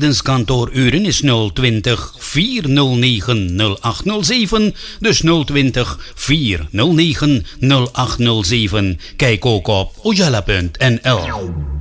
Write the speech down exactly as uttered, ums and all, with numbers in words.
tijdens kantooruren is nul twintig, vier nul negen, nul acht nul zeven. Dus nul twintig, vier nul negen, nul acht nul zeven. Kijk ook op ojala punt n l.